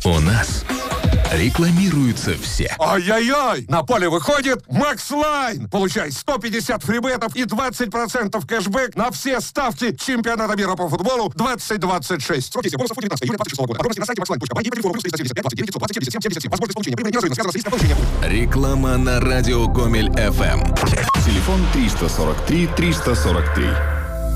У нас рекламируются все. Ай-яй-яй! На поле выходит Макс Лайн. Получай 150 фрибетов и 20% кэшбэк на все ставки чемпионата мира по футболу 2026. Сроки действия бонусов по 19 июля 2026 года. Подробности на сайте maxline.by и по телефону +375 29 920 77 77. Возможность получения прибыли неразрывно связана с риском повышения. Реклама на радио Гомель FM. Телефон 343 343.